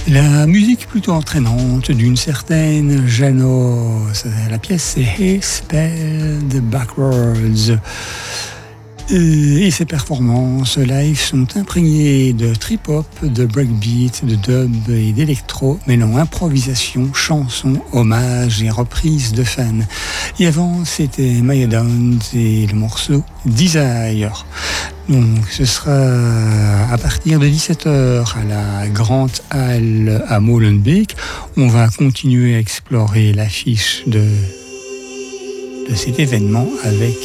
La musique plutôt entraînante d'une certaine Janos. La pièce c'est He Spelled Backwards. Et ses performances live sont imprégnées de trip-hop, de breakbeat, de dub et d'électro, mêlant improvisation, chansons, hommages et reprises de fans. Et avant, c'était Maya Downs et le morceau Desire. Donc ce sera à partir de 17h à la Grande Halle à Molenbeek. On va continuer à explorer l'affiche de cet événement avec